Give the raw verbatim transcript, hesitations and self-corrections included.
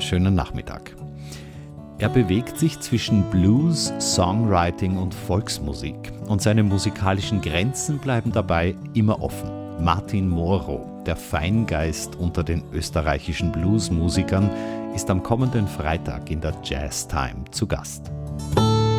wunderschönen Nachmittag. Er bewegt sich zwischen Blues, Songwriting und Volksmusik und seine musikalischen Grenzen bleiben dabei immer offen. Martin Moro, der Feingeist unter den österreichischen Bluesmusikern, ist am kommenden Freitag in der Jazztime zu Gast.